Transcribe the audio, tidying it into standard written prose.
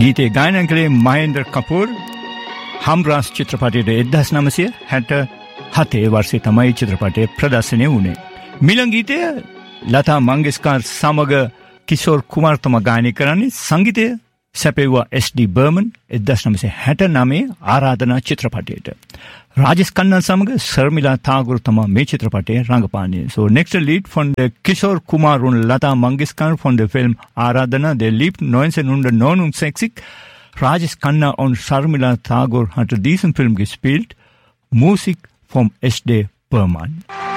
ගීතේ ගායනා කළේ මහේන්ද්‍ර කපූර්. හම්රාස් චිත්‍රපටයේ 1967 වර්ෂයේ තමයි චිත්‍රපටය ප්‍රදර්ශනය වුණේ. මිලන් ගීතය ලතා මංගেশකර් සමග කිෂෝර් කුමාර් තමයි ගායනා කරන්නේ. සංගීතය සැපෙව්වා එස්.ඩී. බර්මන් 1969 ආරාධනා චිත්‍රපටයට. Rajesh Khanna සමග Sharmila Tagore තමයි මේ චිත්‍රපටයේ රංගපාන්නේ. So next lead from the Kishore Kumar und Lata Mangeshkar from the film Aradhana. Der lebt 1969. Rajesh Khanna und Sharmila Tagore hat diesen Film gespielt. Musik vom S.D. Burman.